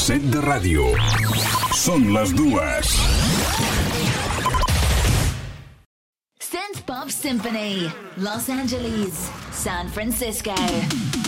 set de ràdio. Són les 2. Synth Pop Symphony, Los Angeles, San Francisco.